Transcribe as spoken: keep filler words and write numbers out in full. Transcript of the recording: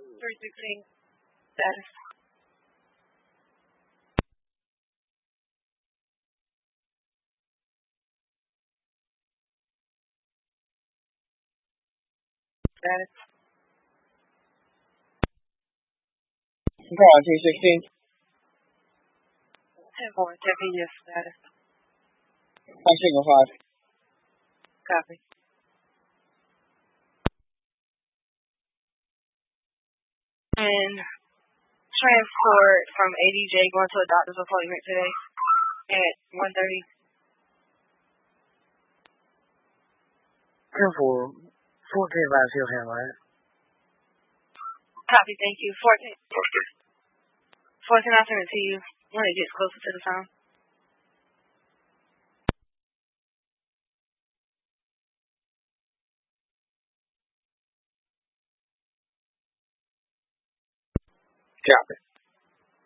three sixteen. Status. Status. Control two sixteen. ten four. ten P S. Status. Five signal five. Copy. And transport from A D J going to a doctor's appointment today at one thirty. ten four. fourteen five still handle that. Copy, thank you. fourteen. fourteen, I'll send it to you when it gets closer to the time. Copy.